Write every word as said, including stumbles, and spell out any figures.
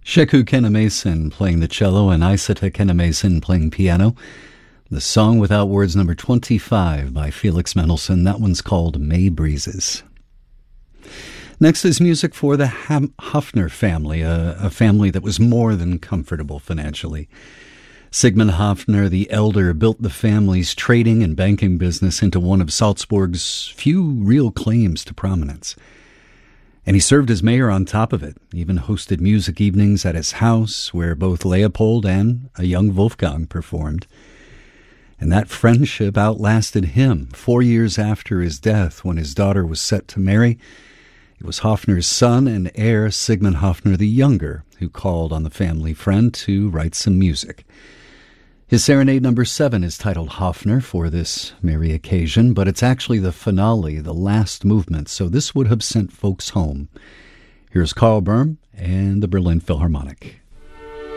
Sheku Kenemason playing the cello and Isata Kenemason playing piano. The song without words number twenty-five by Felix Mendelssohn. That one's called May Breezes. Next is music for the Ham- Hofner family, a, a family that was more than comfortable financially. Sigmund Hofner the Elder built the family's trading and banking business into one of Salzburg's few real claims to prominence. And he served as mayor on top of it, even hosted music evenings at his house where both Leopold and a young Wolfgang performed. And that friendship outlasted him. Four years after his death, when his daughter was set to marry, it was Hofner's son and heir, Sigmund Hofner the Younger, who called on the family friend to write some music. His serenade number seven is titled Hofner for this merry occasion, but it's actually the finale, the last movement, so this would have sent folks home. Here's Karl Böhm and the Berlin Philharmonic.